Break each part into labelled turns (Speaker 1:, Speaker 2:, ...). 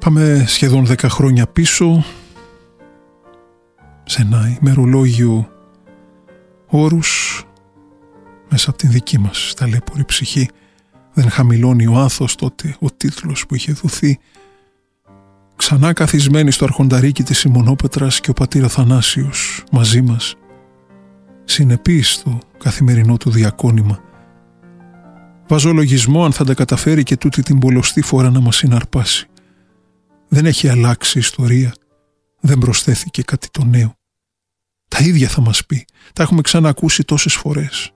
Speaker 1: Πάμε σχεδόν 10 χρόνια πίσω, σε ένα ημερολόγιο όρους, μέσα από την δική μας ταλέπορη ψυχή. Δεν χαμηλώνει ο άνθος τότε ο τίτλος που είχε δοθεί. Ξανά καθισμένοι στο αρχονταρίκι της Σιμωνόπετρας και ο πατήρ Αθανάσιος μαζί μας, συνεπής στο καθημερινό του διακόνημα. Βάζω λογισμό αν θα τα καταφέρει και τούτη την πολλωστή φορά να μας συναρπάσει. Δεν έχει αλλάξει η ιστορία, δεν προσθέθηκε κάτι το νέο. Τα ίδια θα μας πει, τα έχουμε ξανακούσει τόσες φορές.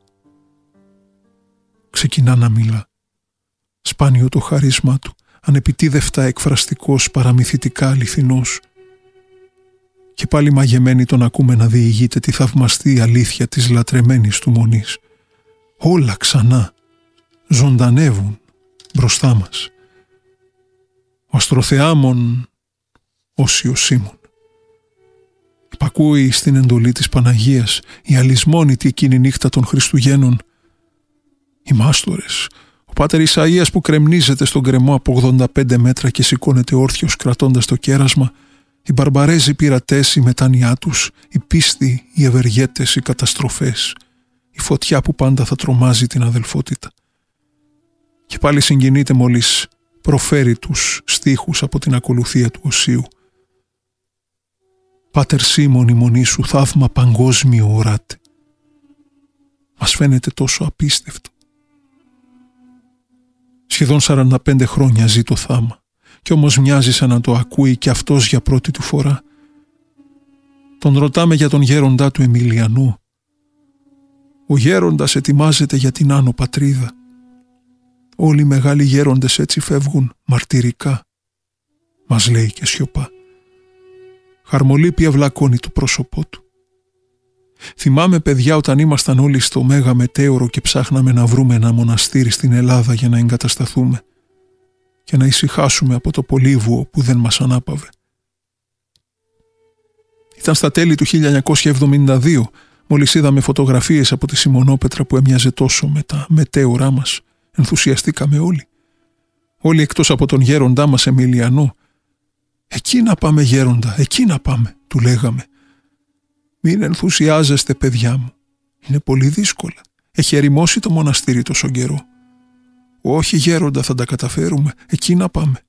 Speaker 1: Ξεκινά να μιλά. Σπάνιο το χαρίσμα του, ανεπιτίδευτα εκφραστικός, παραμυθιτικά αληθινός. Και πάλι μαγεμένοι τον ακούμε να διηγείται τη θαυμαστή αλήθεια της λατρεμένης του μονής. Όλα ξανά ζωντανεύουν μπροστά μας. Ο αστροθεάμων Όσιος Σίμων. Υπακούει στην εντολή της Παναγίας, η αλυσμόνητη εκείνη νύχτα των Χριστουγέννων. Οι μάστορες, ο πάτερ Ισαΐας που κρεμνίζεται στον γκρεμό από 85 μέτρα και σηκώνεται όρθιος κρατώντας το κέρασμα, οι μπαρμπαρέζοι πειρατές, η μετάνοιά τους, η πίστη, οι ευεργέτες, οι καταστροφές, η φωτιά που πάντα θα τρομάζει την αδελφότητα. Και πάλι συγκινείται μόλις προφέρει τους στίχους από την ακολουθία του Οσίου. «Πάτερ Σίμων, η μονή σου θαύμα παγκόσμιο οράτε». Μας φαίνεται τόσο απίστευτο. Σχεδόν 45 χρόνια ζει το θάμα, κι όμως μοιάζει σαν να το ακούει κι αυτός για πρώτη του φορά. Τον ρωτάμε για τον γέροντά του Εμιλιανού. Ο γέροντας ετοιμάζεται για την άνω πατρίδα. Όλοι οι μεγάλοι γέροντες έτσι φεύγουν μαρτυρικά, μας λέει και σιωπά. Χαρμολύπη αυλακώνει το πρόσωπό του. Θυμάμαι, παιδιά, όταν ήμασταν όλοι στο Μέγα Μετέωρο και ψάχναμε να βρούμε ένα μοναστήρι στην Ελλάδα για να εγκατασταθούμε και να ησυχάσουμε από το πολύβουο που δεν μας ανάπαυε. Ήταν στα τέλη του 1972, μόλις είδαμε φωτογραφίες από τη Σιμωνόπετρα που έμοιαζε τόσο με τα μετέωρά μας. Ενθουσιαστήκαμε όλοι. Όλοι εκτός από τον γέροντά μας Εμιλιανό. «Εκεί να πάμε, γέροντα, εκεί να πάμε», του λέγαμε. «Μην ενθουσιάζεστε, παιδιά μου. Είναι πολύ δύσκολα. Έχει ερημώσει το μοναστήρι τόσο καιρό». «Όχι, γέροντα, θα τα καταφέρουμε. Εκεί να πάμε».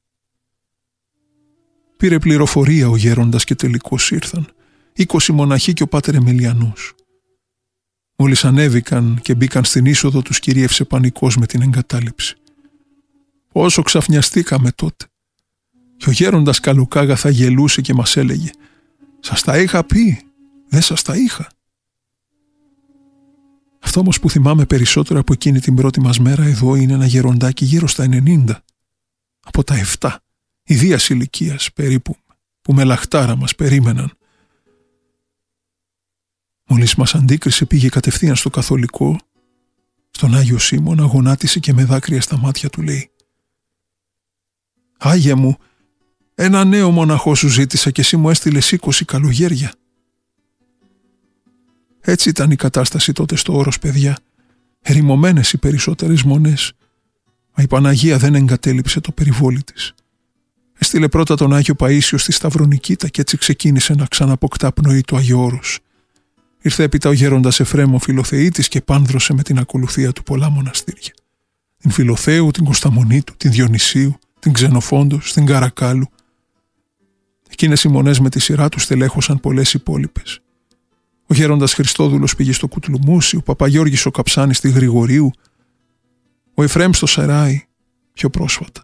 Speaker 1: Πήρε πληροφορία ο γέροντας και τελικώς ήρθαν. 20 μοναχοί και ο πάτερ Εμιλιανός. Μόλις ανέβηκαν και μπήκαν στην είσοδο τους, κυρίευσε πανικός με την εγκατάλειψη. Όσο ξαφνιαστήκαμε τότε. Και ο γέροντας καλοκάγαθα γελούσε και μας έλεγε «Σας τα είχα πει, δεν σας τα είχα». Αυτό όμως που θυμάμαι περισσότερο από εκείνη την πρώτη μας μέρα εδώ είναι ένα γεροντάκι γύρω στα 90, από τα 7, ιδίας ηλικίας περίπου, που με λαχτάρα μας περίμεναν. Μόλις μας αντίκρισε πήγε κατευθείαν στο καθολικό, στον Άγιο Σίμωνα, γονάτισε και με δάκρυα στα μάτια του λέει «Άγιε μου, ένα νέο μοναχό σου ζήτησα και εσύ μου έστειλες 20 καλογέρια». Έτσι ήταν η κατάσταση τότε στο όρος, παιδιά. Ερημωμένες οι περισσότερες μονές. Μα η Παναγία δεν εγκατέλειψε το περιβόλι της. Έστειλε πρώτα τον Άγιο Παΐσιο στη Σταυρονικήτα και έτσι ξεκίνησε να ξαναποκτά πνοή του Αγίου Όρους. Ήρθε έπειτα ο γέροντας Εφραίμ ο Φιλοθεήτης και πάνδρωσε με την ακολουθία του πολλά μοναστήρια. Την Φιλοθέου, την Κωνσταμονίτου, την Διονυσίου, την Ξενοφόντος, την Καρακάλου. Εκείνες οι μονές με τη σειρά τους τελέχωσαν πολλές υπόλοιπες. Ο γέροντας Χριστόδουλος πήγε στο Κουτλουμούσι, ο Παπαγιώργης ο Καψάνης στη Γρηγορίου, ο Εφραίμ στο Σεράι πιο πρόσφατα.